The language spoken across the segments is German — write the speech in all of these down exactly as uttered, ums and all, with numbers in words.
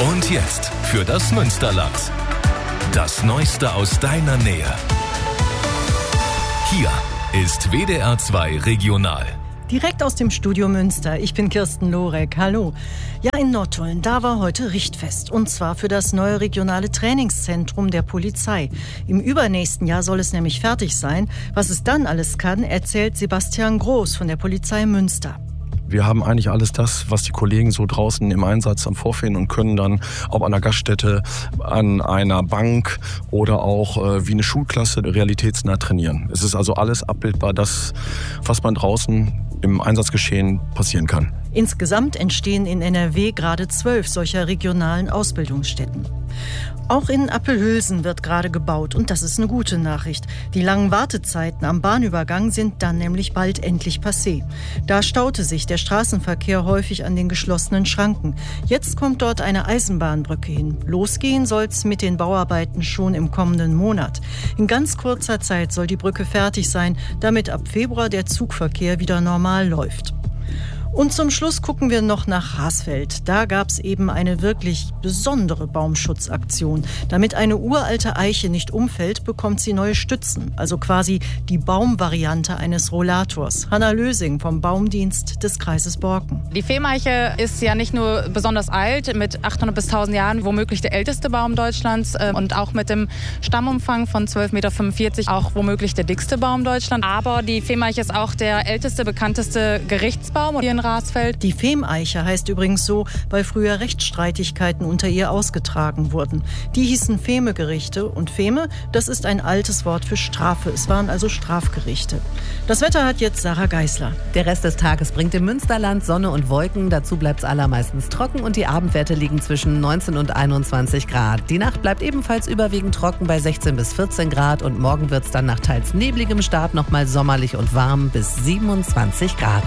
Und jetzt für das Münsterland. Das Neueste aus deiner Nähe. Hier ist W D R zwei Regional. Direkt aus dem Studio Münster. Ich bin Kirsten Lorek. Hallo. Ja, in Nottuln, da war heute Richtfest. Und zwar für das neue regionale Trainingszentrum der Polizei. Im übernächsten Jahr soll es nämlich fertig sein. Was es dann alles kann, erzählt Sebastian Groß von der Polizei Münster. Wir haben eigentlich alles das, was die Kollegen so draußen im Einsatz am Vorfinden und können dann, ob an einer Gaststätte, an einer Bank oder auch äh, wie eine Schulklasse realitätsnah trainieren. Es ist also alles abbildbar, das, was man draußen im Einsatzgeschehen passieren kann. Insgesamt entstehen in N R W gerade zwölf solcher regionalen Ausbildungsstätten. Auch in Appelhülsen wird gerade gebaut und das ist eine gute Nachricht. Die langen Wartezeiten am Bahnübergang sind dann nämlich bald endlich passé. Da staute sich der Straßenverkehr häufig an den geschlossenen Schranken. Jetzt kommt dort eine Eisenbahnbrücke hin. Losgehen soll's mit den Bauarbeiten schon im kommenden Monat. In ganz kurzer Zeit soll die Brücke fertig sein, damit ab Februar der Zugverkehr wieder normal läuft. Und zum Schluss gucken wir noch nach Hasfeld. Da gab es eben eine wirklich besondere Baumschutzaktion. Damit eine uralte Eiche nicht umfällt, bekommt sie neue Stützen. Also quasi die Baumvariante eines Rollators. Hanna Lösing vom Baumdienst des Kreises Borken. Die Fehmeiche ist ja nicht nur besonders alt, mit achthundert bis tausend Jahren, womöglich der älteste Baum Deutschlands und auch mit dem Stammumfang von zwölf Komma fünfundvierzig Meter auch womöglich der dickste Baum Deutschlands. Aber die Fehmeiche ist auch der älteste, bekannteste Gerichtsbaum hier in Rasfeld. Die Fehmeiche heißt übrigens so, weil früher Rechtsstreitigkeiten unter ihr ausgetragen wurden. Die hießen Fehmegerichte und Fehme, das ist ein altes Wort für Strafe. Es waren also Strafgerichte. Das Wetter hat jetzt Sarah Geisler. Der Rest des Tages bringt im Münsterland Sonne und Wolken. Dazu bleibt es allermeistens trocken und die Abendwerte liegen zwischen neunzehn und einundzwanzig Grad. Die Nacht bleibt ebenfalls überwiegend trocken bei sechzehn bis vierzehn Grad und morgen wird es dann nach teils nebligem Start nochmal sommerlich und warm bis siebenundzwanzig Grad.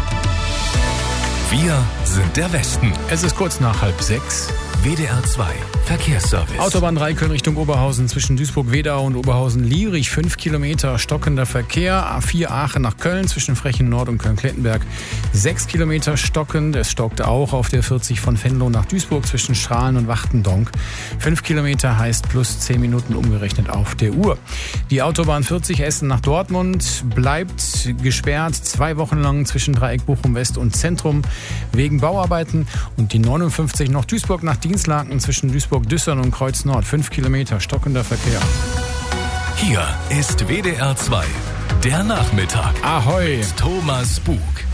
Wir sind der Westen. Es ist kurz nach halb sechs. W D R zwei Verkehrsservice. Autobahn drei Köln Richtung Oberhausen zwischen Duisburg-Wedau und Oberhausen-Liebrich. fünf Kilometer stockender Verkehr. A vier Aachen nach Köln zwischen Frechen Nord und Köln-Klettenberg. sechs Kilometer stockend. Es stockt auch auf der vierzig von Venlo nach Duisburg zwischen Strahlen und Wachtendonk. fünf Kilometer heißt plus zehn Minuten umgerechnet auf der Uhr. Die Autobahn vierzig Essen nach Dortmund bleibt gesperrt. Zwei Wochen lang zwischen Dreieck Bochum West und Zentrum wegen Bauarbeiten. Und die neunundfünfzig noch Duisburg nach Dienstlaken zwischen Duisburg-Düssern und Kreuz Nord. fünf Kilometer stockender Verkehr. Hier ist W D R zwei. Der Nachmittag. Ahoi. Thomas Bug.